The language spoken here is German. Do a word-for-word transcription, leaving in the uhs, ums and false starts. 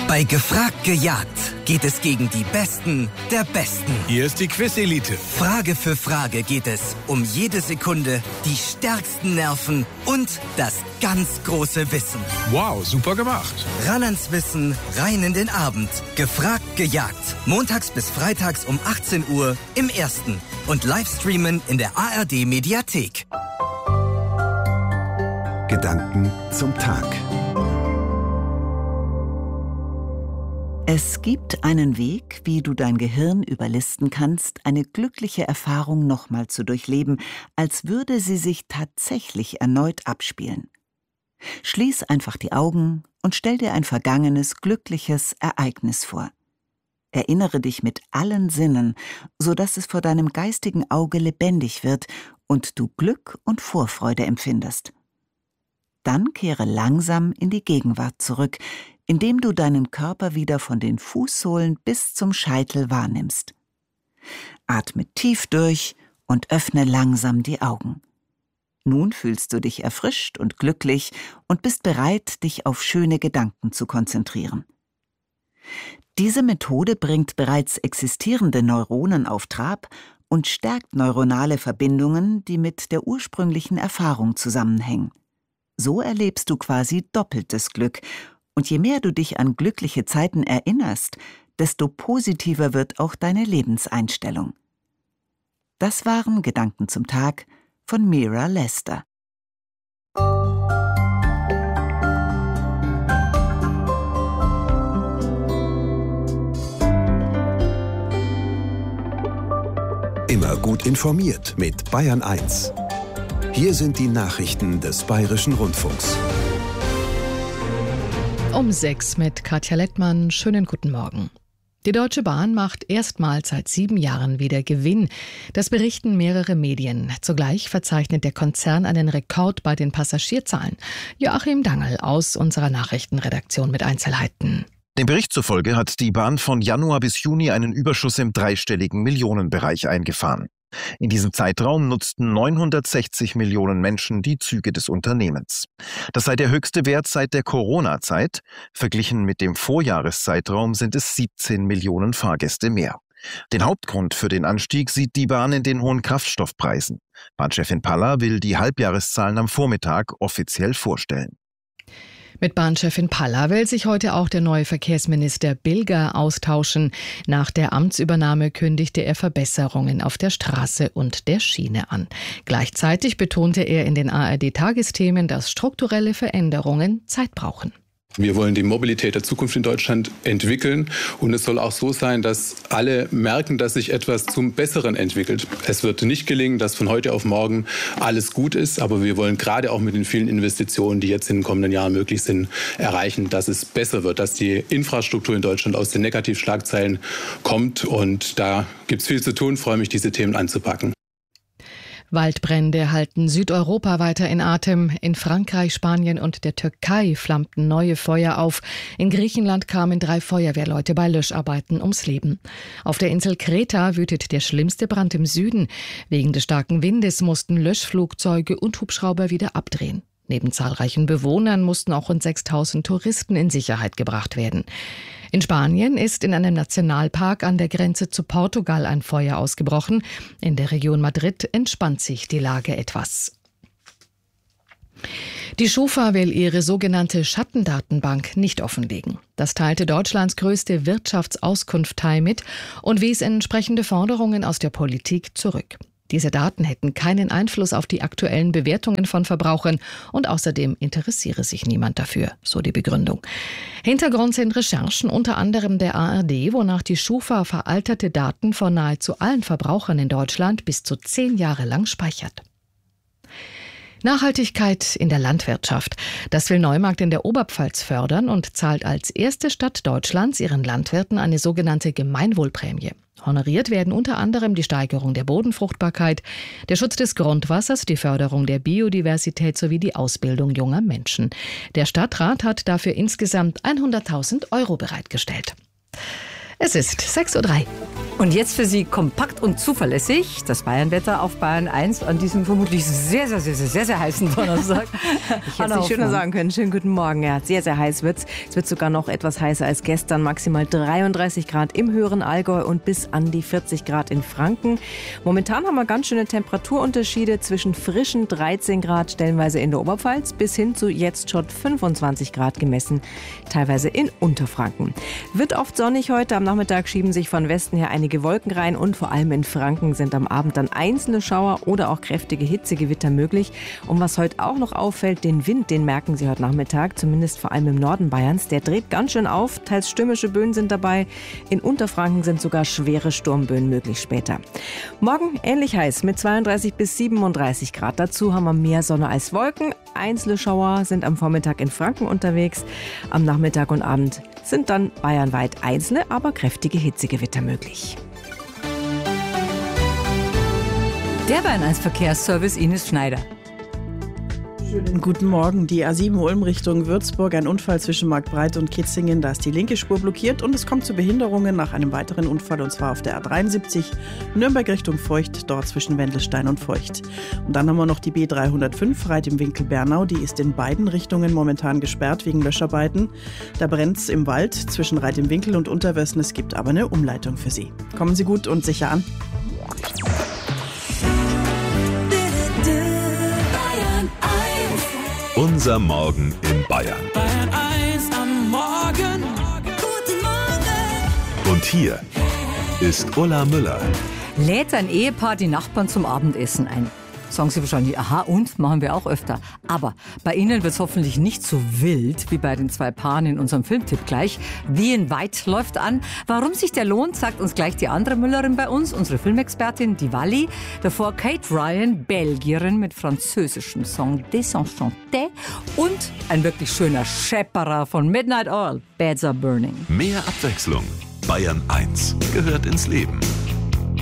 Bei Gefragt gejagt geht es gegen die Besten der Besten. Hier ist die Quiz-Elite. Frage für Frage geht es um jede Sekunde, die stärksten Nerven und das ganz große Wissen. Wow, super gemacht. Ran ans Wissen, rein in den Abend. Gefragt gejagt. Montags bis freitags um achtzehn Uhr im Ersten. Und Livestreamen in der A R D-Mediathek. Gedanken zum Tag. Es gibt einen Weg, wie du dein Gehirn überlisten kannst, eine glückliche Erfahrung nochmal zu durchleben, als würde sie sich tatsächlich erneut abspielen. Schließ einfach die Augen und stell dir ein vergangenes, glückliches Ereignis vor. Erinnere dich mit allen Sinnen, sodass es vor deinem geistigen Auge lebendig wird und du Glück und Vorfreude empfindest. Dann kehre langsam in die Gegenwart zurück, indem du deinen Körper wieder von den Fußsohlen bis zum Scheitel wahrnimmst. Atme tief durch und öffne langsam die Augen. Nun fühlst du dich erfrischt und glücklich und bist bereit, dich auf schöne Gedanken zu konzentrieren. Diese Methode bringt bereits existierende Neuronen auf Trab und stärkt neuronale Verbindungen, die mit der ursprünglichen Erfahrung zusammenhängen. So erlebst du quasi doppeltes Glück. Und je mehr du dich an glückliche Zeiten erinnerst, desto positiver wird auch deine Lebenseinstellung. Das waren Gedanken zum Tag von Mira Lester. Immer gut informiert mit Bayern eins. Hier sind die Nachrichten des Bayerischen Rundfunks. Um sechs mit Katja Lettmann. Schönen guten Morgen. Die Deutsche Bahn macht erstmals seit sieben Jahren wieder Gewinn. Das berichten mehrere Medien. Zugleich verzeichnet der Konzern einen Rekord bei den Passagierzahlen. Joachim Dangel aus unserer Nachrichtenredaktion mit Einzelheiten. Dem Bericht zufolge hat die Bahn von Januar bis Juni einen Überschuss im dreistelligen Millionenbereich eingefahren. In diesem Zeitraum nutzten neunhundertsechzig Millionen Menschen die Züge des Unternehmens. Das sei der höchste Wert seit der Corona-Zeit. Verglichen mit dem Vorjahreszeitraum sind es siebzehn Millionen Fahrgäste mehr. Den Hauptgrund für den Anstieg sieht die Bahn in den hohen Kraftstoffpreisen. Bahnchefin Palla will die Halbjahreszahlen am Vormittag offiziell vorstellen. Mit Bahnchefin Palla will sich heute auch der neue Verkehrsminister Bilger austauschen. Nach der Amtsübernahme kündigte er Verbesserungen auf der Straße und der Schiene an. Gleichzeitig betonte er in den A R D-Tagesthemen, dass strukturelle Veränderungen Zeit brauchen. Wir wollen die Mobilität der Zukunft in Deutschland entwickeln und es soll auch so sein, dass alle merken, dass sich etwas zum Besseren entwickelt. Es wird nicht gelingen, dass von heute auf morgen alles gut ist, aber wir wollen gerade auch mit den vielen Investitionen, die jetzt in den kommenden Jahren möglich sind, erreichen, dass es besser wird, dass die Infrastruktur in Deutschland aus den Negativschlagzeilen kommt und da gibt es viel zu tun. Ich freue mich, diese Themen anzupacken. Waldbrände halten Südeuropa weiter in Atem. In Frankreich, Spanien und der Türkei flammten neue Feuer auf. In Griechenland kamen drei Feuerwehrleute bei Löscharbeiten ums Leben. Auf der Insel Kreta wütet der schlimmste Brand im Süden. Wegen des starken Windes mussten Löschflugzeuge und Hubschrauber wieder abdrehen. Neben zahlreichen Bewohnern mussten auch rund sechstausend Touristen in Sicherheit gebracht werden. In Spanien ist in einem Nationalpark an der Grenze zu Portugal ein Feuer ausgebrochen. In der Region Madrid entspannt sich die Lage etwas. Die Schufa will ihre sogenannte Schattendatenbank nicht offenlegen. Das teilte Deutschlands größte Wirtschaftsauskunftei mit und wies entsprechende Forderungen aus der Politik zurück. Diese Daten hätten keinen Einfluss auf die aktuellen Bewertungen von Verbrauchern und außerdem interessiere sich niemand dafür, so die Begründung. Hintergrund sind Recherchen unter anderem der A R D, wonach die Schufa veralterte Daten von nahezu allen Verbrauchern in Deutschland bis zu zehn Jahre lang speichert. Nachhaltigkeit in der Landwirtschaft. Das will Neumarkt in der Oberpfalz fördern und zahlt als erste Stadt Deutschlands ihren Landwirten eine sogenannte Gemeinwohlprämie. Honoriert werden unter anderem die Steigerung der Bodenfruchtbarkeit, der Schutz des Grundwassers, die Förderung der Biodiversität sowie die Ausbildung junger Menschen. Der Stadtrat hat dafür insgesamt hunderttausend Euro bereitgestellt. Es ist sechs Uhr drei. Und jetzt für Sie kompakt und zuverlässig das Bayernwetter auf Bayern eins an diesem vermutlich sehr, sehr, sehr, sehr, sehr, sehr heißen Donnerstag. Ich hätte es nicht schöner sagen können. Schönen guten Morgen. Ja, sehr, sehr heiß wird's. Es wird sogar noch etwas heißer als gestern. Maximal dreiunddreißig Grad im höheren Allgäu und bis an die vierzig Grad in Franken. Momentan haben wir ganz schöne Temperaturunterschiede zwischen frischen dreizehn Grad stellenweise in der Oberpfalz bis hin zu jetzt schon fünfundzwanzig Grad gemessen, teilweise in Unterfranken. Wird oft sonnig heute. Am Nachmittag schieben sich von Westen her einige Wolken rein und vor allem in Franken sind am Abend dann einzelne Schauer oder auch kräftige Hitzegewitter möglich. Und was heute auch noch auffällt, den Wind, den merken Sie heute Nachmittag, zumindest vor allem im Norden Bayerns. Der dreht ganz schön auf, teils stürmische Böen sind dabei. In Unterfranken sind sogar schwere Sturmböen möglich später. Morgen ähnlich heiß mit zweiunddreißig bis siebenunddreißig Grad. Dazu haben wir mehr Sonne als Wolken. Einzelne Schauer sind am Vormittag in Franken unterwegs. Am Nachmittag und Abend sind dann bayernweit einzelne, aber kräftige Hitzegewitter möglich. Der Bayern eins Verkehrsservice Ines Schneider. Schönen guten Morgen. Die A sieben Ulm Richtung Würzburg. Ein Unfall zwischen Marktbreit und Kitzingen. Da ist die linke Spur blockiert und es kommt zu Behinderungen nach einem weiteren Unfall und zwar auf der A dreiundsiebzig Nürnberg Richtung Feucht, dort zwischen Wendelstein und Feucht. Und dann haben wir noch die B dreihundertfünf Reit im Winkel Bernau. Die ist in beiden Richtungen momentan gesperrt wegen Löscharbeiten. Da brennt es im Wald zwischen Reit im Winkel und Unterwössen. Es gibt aber eine Umleitung für Sie. Kommen Sie gut und sicher an. Unser Morgen in Bayern. Bayern eins am Morgen. Guten Morgen. Und hier ist Ulla Müller. Lädt ein Ehepaar die Nachbarn zum Abendessen ein. Sagen Sie wahrscheinlich, aha, und? Machen wir auch öfter. Aber bei Ihnen wird es hoffentlich nicht so wild wie bei den zwei Paaren in unserem Filmtipp gleich. Wie in Weit läuft an. Warum sich der lohnt, sagt uns gleich die andere Müllerin bei uns, unsere Filmexpertin, die Walli. Davor Kate Ryan, Belgierin mit französischem Song Désenchanté. Und ein wirklich schöner Schepperer von Midnight Oil, Beds Are Burning. Mehr Abwechslung. Bayern eins gehört ins Leben.